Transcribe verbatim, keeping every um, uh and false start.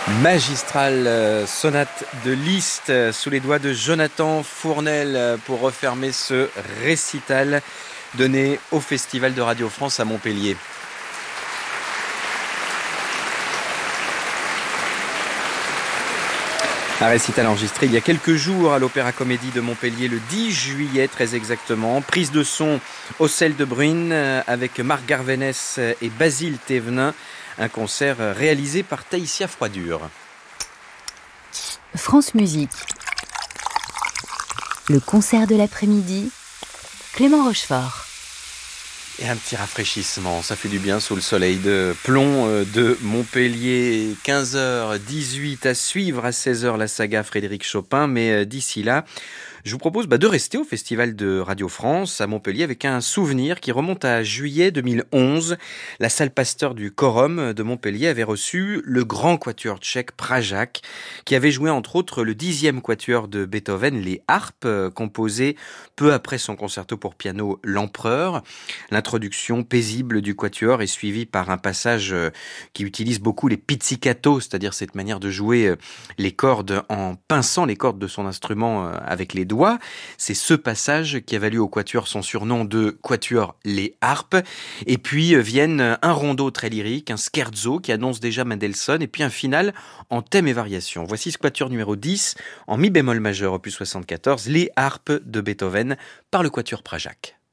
Magistrale euh, sonate de Liszt euh, sous les doigts de Jonathan Fournel euh, pour refermer ce récital donné au Festival de Radio France à Montpellier. Un récital enregistré il y a quelques jours à l'Opéra Comédie de Montpellier, le dix juillet très exactement. Prise de son au Cel de Bruyne avec Marc Garvenès et Basile Thévenin. Un concert réalisé par Taïsia Froidure. France Musique. Le concert de l'après-midi, Clément Rochefort. Et un petit rafraîchissement, ça fait du bien sous le soleil de plomb de Montpellier. quinze heures dix-huit à suivre, à seize heures la saga Frédéric Chopin. Mais d'ici là, je vous propose bah, de rester au Festival de Radio France à Montpellier avec un souvenir qui remonte à juillet deux mille onze. La salle Pasteur du Quorum de Montpellier avait reçu le grand quatuor tchèque Pražák, qui avait joué entre autres le dixième quatuor de Beethoven, les harpes, composé peu après son concerto pour piano L'Empereur. L'introduction paisible du quatuor est suivie par un passage qui utilise beaucoup les pizzicato, c'est-à-dire cette manière de jouer les cordes en pinçant les cordes de son instrument avec les doigts. C'est ce passage qui a valu au quatuor son surnom de quatuor les harpes. Et puis viennent un rondo très lyrique, un scherzo qui annonce déjà Mendelssohn, et puis un final en thème et variation. Voici ce quatuor numéro dix en mi bémol majeur opus soixante-quatorze, les harpes de Beethoven par le quatuor Pražák.